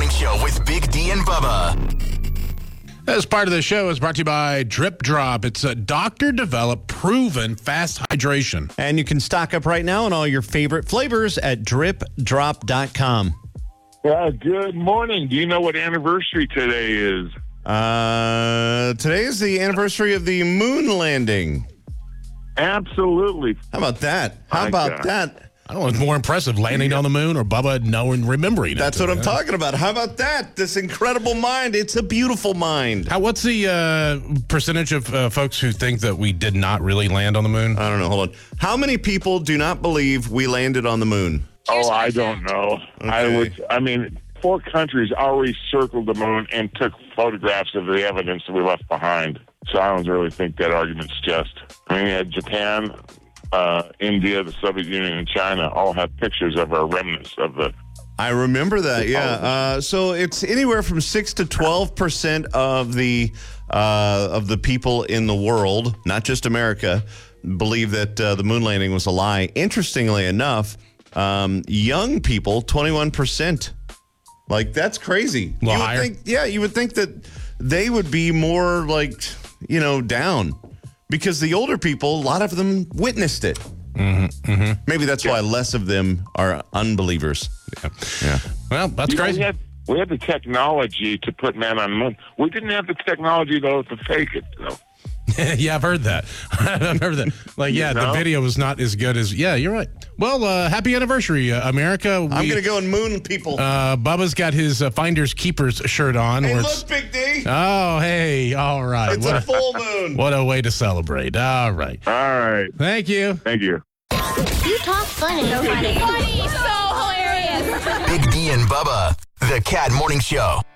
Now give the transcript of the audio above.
Morning Show with Big D and Bubba. As part of the show is brought to you by Drip Drop. It's a doctor-developed, proven fast hydration. And you can stock up right now on all your favorite flavors at dripdrop.com. Good morning. Do you know what anniversary today is? Today is the anniversary of the moon landing. Absolutely. How about that? How about that? I don't know what's more impressive, landing on the moon or Bubba knowing, remembering That's it. what I'm talking about. How about that? This incredible mind. It's a beautiful mind. What's the percentage of folks who think that we did not really land on the moon? I don't know. Hold on. How many people do not believe we landed on the moon? I don't know. Okay. 4 countries already circled the moon and took photographs of the evidence that we left behind. So I don't really think that argument's just. You had Japan, India, the Soviet Union, and China all have pictures of our remnants of the. I remember that, yeah. So it's anywhere from 6 to 12% of the people in the world, not just America, believe that the moon landing was a lie. Interestingly enough, young people, 21%. Like, that's crazy. A little higher? You would think that they would be more down. Because the older people, a lot of them witnessed it. Mm-hmm, mm-hmm. Maybe that's why less of them are unbelievers. Yeah. Well, that's crazy. We had the technology to put man on the moon. We didn't have the technology, though, to fake it, though. Yeah, I've heard that. I've heard that. The video was not as good as... Yeah, you're right. Well, happy anniversary, America. I'm going to go and moon people. Bubba's got his Finders Keepers shirt on. Hey, look, Big D. Oh, hey, all right. It's a full moon. What a way to celebrate. All right. All right. Thank you. Thank you. You talk funny. So funny. Big D and Bubba, the Cat Morning Show.